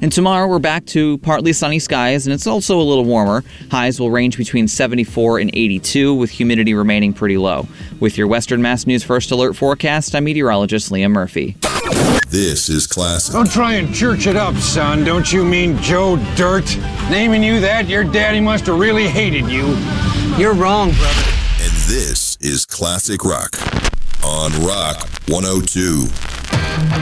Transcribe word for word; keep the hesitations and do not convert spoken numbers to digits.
And tomorrow we're back to partly sunny skies, and it's also a little warmer. Highs will range between seventy-four and eighty-two, with humidity remaining pretty low. With your Western Mass News First Alert forecast, I'm meteorologist Liam Murphy. This is Classic. Don't try and church it up, son. Don't you mean Joe Dirt? Naming you that, your daddy must have really hated you. You're wrong, brother. And this is Classic Rock on Rock one oh two.